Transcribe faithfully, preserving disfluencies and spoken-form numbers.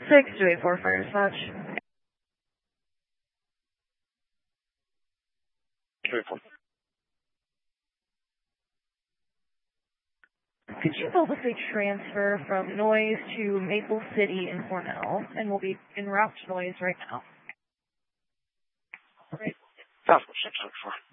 six two eight four fire dispatch. two eight four. Could you help us a transfer from Noise to Maple City in Cornell? And we'll be en route to Noise right now. All right. That's what six six four.